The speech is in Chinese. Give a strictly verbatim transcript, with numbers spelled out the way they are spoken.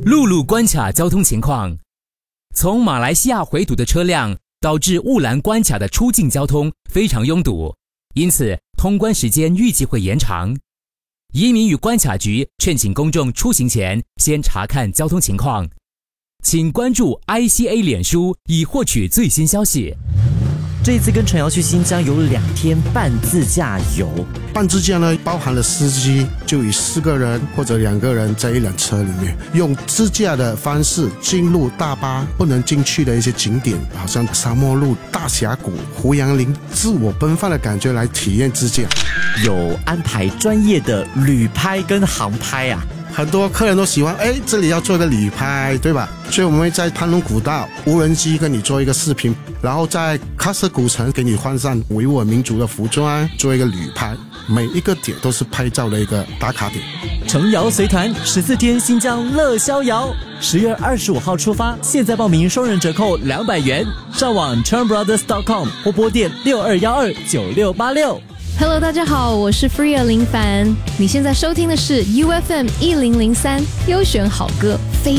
陆路关卡交通情况。从马来西亚回堵的车辆导致雾兰关卡的出境交通非常拥堵，因此通关时间预计会延长。移民与关卡局劝请公众出行前先查看交通情况，请关注 I C A 脸书以获取最新消息。 这一次跟陈瑶去新疆有两天半自驾游， 半自驾呢包含了司机，就以四个人或者两个人在一辆车里面，用自驾的方式进入大巴不能进去的一些景点，好像沙漠路、大峡谷、胡杨林，自我奔放的感觉来体验自驾。 有安排专业的旅拍跟航拍啊。 很多客人都喜欢，哎，这里要做一个旅拍，对吧？所以我们会在潘龙古道无人机跟你做一个视频，然后在喀什古城给你换上维吾尔民族的服装，做一个旅拍。每一个点都是拍照的一个打卡点。 程瑶随团十四天新疆乐逍遥，十月二十五号出发，现在报名双人折扣两百元，上网 chen brothers dot com 或拨电六二幺二九六八六。 Hello， 大家好，我是 Freya 林凡。你现在收听的是 U F M 一零零三优选好歌非